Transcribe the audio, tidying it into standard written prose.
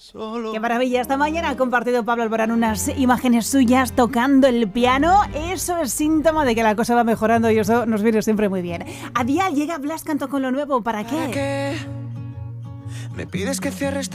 Qué maravilla, esta mañana ha compartido Pablo Alborán unas imágenes suyas tocando el piano. Eso es síntoma de que la cosa va mejorando y eso nos viene siempre muy bien. A Dial llega Blas Cantó con lo nuevo, ¿para qué? Me pides que cierres